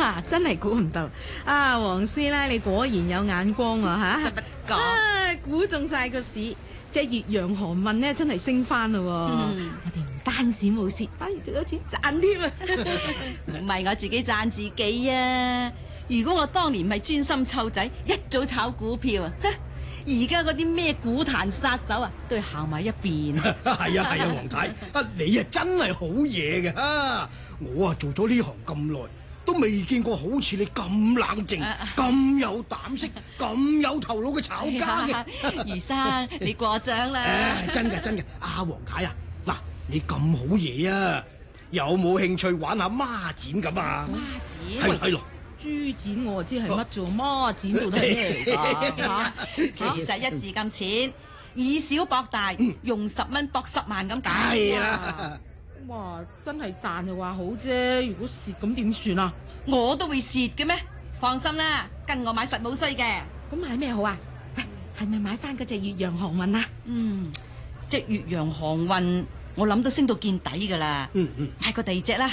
哇，真係估唔到啊！黃師奶你果然有眼光啊吓！ 實不講， 估中晒個市，隻越洋航運呢真係升翻咯！我哋唔單止冇蝕，反而仲有錢賺添啊！ 唔係我自己讚自己啊！如果我當年唔係專心湊仔，一早炒股票啊！而家嗰啲咩股壇殺手啊，都要行埋一邊。 係啊，黃太，你啊真係好嘢嘅啊！我啊做咗呢行咁耐，都未見過好似你咁冷靜、咁有膽識、咁有頭腦嘅炒家嘅。 余生，你過獎啦！ 真嘅，黃太啊，嗱，你咁好嘢啊，有冇興趣玩下孖展咁啊？ 孖展係咯。 豬展我知係乜做，孖展到底係咩嚟㗎？ 其實一字咁淺，以小博大，用10蚊博10萬咁解。 係啦， 哇，真係賺就話好啫，如果蝕咁點算啊？ 我都會蝕嘅咩？放心啦，跟我買實冇衰嘅。 咁買咩好啊？喂，係咪買翻嗰隻越洋航運啊？ 隻越洋航運，我諗都升到見底噶啦。買個第二隻啦。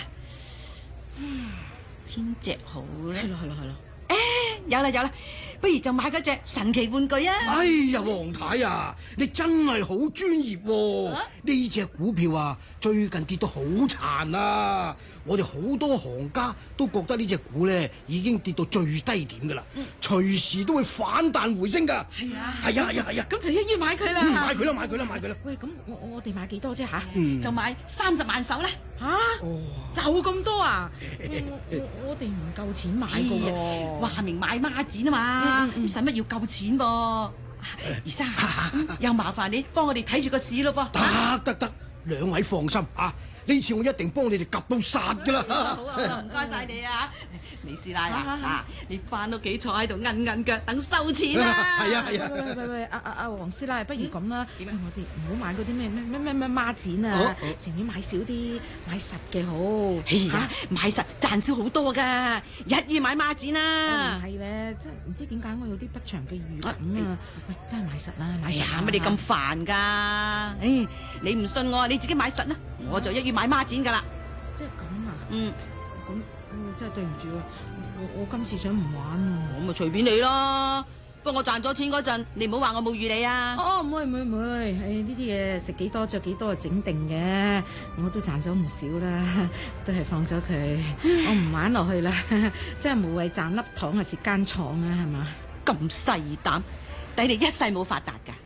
邊隻好咧？係咯。有啦，不如就買嗰隻神奇玩具啊！ 哎呀，黃太啊，你真係好專業喎！呢隻股票啊，最近跌到好殘啊！我哋好多行家都覺得呢隻股咧已經跌到最低點噶啦，隨時都會反彈回升噶。係啊， 咁就一於買佢啦。 買佢啦！ 喂，咁我哋買幾多啫吓？ 就買30萬手啦。 吓？有咁多啊？我哋唔夠錢買噶喎。 話明買孖展啊嘛，使乜要夠錢噃？余生，又麻煩你幫我哋睇住個市咯噃。 得，兩位放心啊！呢次我一定幫你哋夾到殺噶啦！ 好啊，唔該晒你啊！李師奶啊，你翻屋企坐喺度韌腳等收錢啦！ 係啊！ 喂，阿黃師奶，不如咁啦，我哋唔好買嗰啲咩孖展啊，情願買少啲，買實嘅好。 嚇，買實賺少好多噶，一於買孖展啦。 係咧，真係唔知點解我有啲不祥嘅預感啊！喂，都係買實啦，買實。 乜你咁煩噶？你唔信我，你自己買實啦，我就一於買孖展噶啦。 即係咁啊？咁真係對唔住啊！我今次想唔玩啊！ 我咪隨便你咯。不過我賺咗錢嗰陣，你唔好話我冇預你啊！ 唔會，呢啲嘢食幾多着幾多就整定嘅，我都賺咗唔少啦，都係放咗佢，我唔玩落去啦，真係無謂賺粒糖啊，蝕間廠啊，係嘛？ 咁細膽，抵你一世冇發達噶。